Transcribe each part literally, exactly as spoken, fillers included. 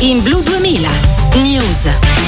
in Blu duemila News.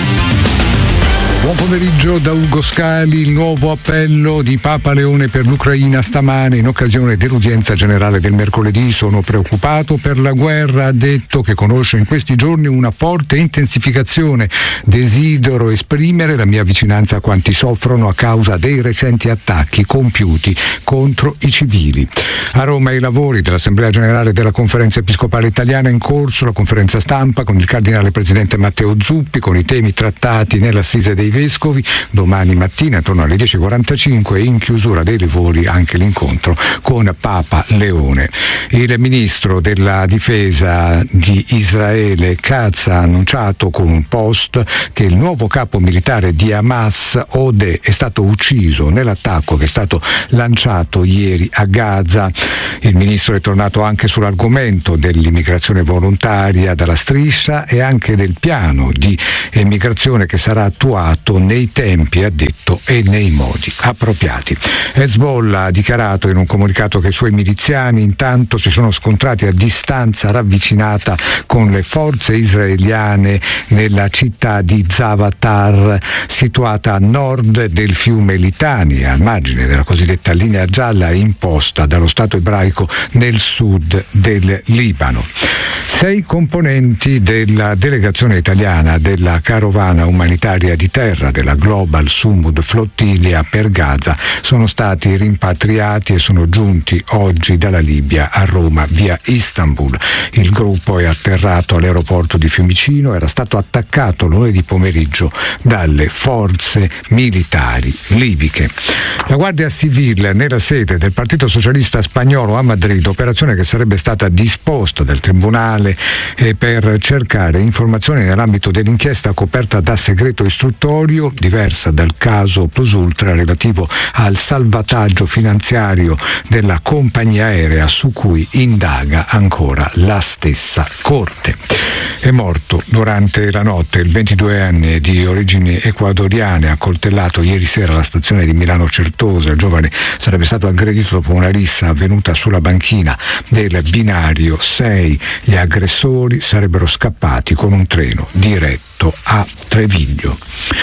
Buon pomeriggio da Ugo Scali. Il nuovo appello di Papa Leone per l'Ucraina stamane in occasione dell'udienza generale del mercoledì. Sono preoccupato per la guerra, ha detto, che conosce in questi giorni una forte intensificazione. Desidero esprimere la mia vicinanza a quanti soffrono a causa dei recenti attacchi compiuti contro i civili. A Roma i lavori dell'Assemblea Generale della Conferenza Episcopale Italiana, in corso la conferenza stampa con il Cardinale Presidente Matteo Zuppi, con i temi trattati nell'Assise dei Vescovi. Domani mattina intorno alle dieci e quarantacinque in chiusura dei lavori anche l'incontro con Papa Leone. Il ministro della difesa di Israele Katz ha annunciato con un post che il nuovo capo militare di Hamas, Odeh, è stato ucciso nell'attacco che è stato lanciato ieri a Gaza. Il ministro è tornato anche sull'argomento dell'immigrazione volontaria dalla striscia e anche del piano di immigrazione che sarà attuato nei tempi, ha detto, e nei modi appropriati. Hezbollah ha dichiarato in un comunicato che i suoi miliziani intanto si sono scontrati a distanza ravvicinata con le forze israeliane nella città di Zavatar, situata a nord del fiume Litani, al margine della cosiddetta linea gialla imposta dallo Stato ebraico nel sud del Libano. Sei componenti della delegazione italiana della carovana umanitaria di terra della Global Sumud Flottiglia per Gaza sono stati rimpatriati e sono giunti oggi dalla Libia a Roma via Istanbul. Il gruppo è atterrato all'aeroporto di Fiumicino, era stato attaccato lunedì pomeriggio dalle forze militari libiche. La Guardia Civile nella sede del Partito Socialista Spagnolo a Madrid, operazione che sarebbe stata disposta dal Tribunale eh, per cercare informazioni nell'ambito dell'inchiesta coperta da segreto istruttorio, diversa dal caso Plus Ultra relativo al salvataggio finanziario della compagnia aerea su cui indaga ancora la stessa Corte. È morto durante la notte il ventiduenne di origini ecuadoriane, accoltellato ieri sera alla stazione di Milano Certosa. Il giovane sarebbe stato aggredito dopo una rissa avvenuta sulla banchina del binario sei. Gli aggressori sarebbero scappati con un treno diretto a Treviglio.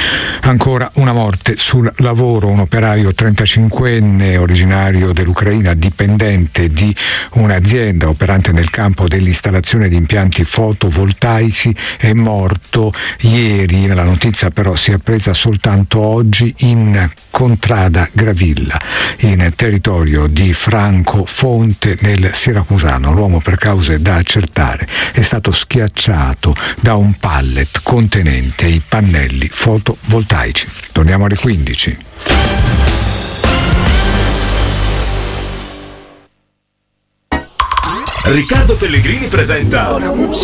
Ancora una morte sul lavoro, un operaio trentacinquenne originario dell'Ucraina, dipendente di un'azienda operante nel campo dell'installazione di impianti fotovoltaici, è morto ieri. La notizia però si è appresa soltanto oggi in Contrada Gravilla, in territorio di Francofonte nel Siracusano. L'uomo, per cause da accertare, è stato schiacciato da un pallet contenente i pannelli fotovoltaici. Torniamo alle quindici. Riccardo Pellegrini presenta